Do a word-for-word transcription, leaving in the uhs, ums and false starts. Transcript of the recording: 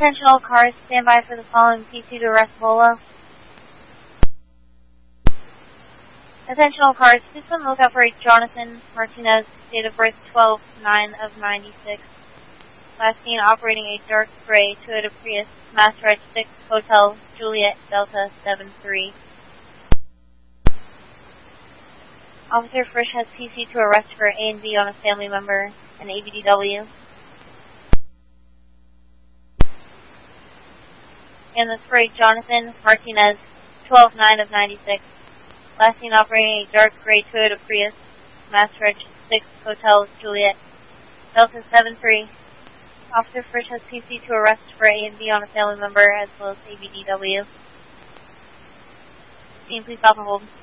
Attention all cars, stand by for the following P C to arrest Volo. Attention all cars, please be on the lookout for a Jonathan Martinez, date of birth twelve nine of ninety-six. Last seen operating a dark gray Toyota Prius, Mass Reg six, Hotel Juliet Delta seven three. Officer Frisch has P C to arrest for A and B on a family member and A B D W. And the spray Jonathan Martinez, twelve nine of ninety-six. Last seen operating a dark gray Toyota Prius, Mass Reg six, Hotel Juliet Delta seven three. Officer Frisch has P C to arrest for A and B on a family member as well as A B D W. Team, please stop and hold.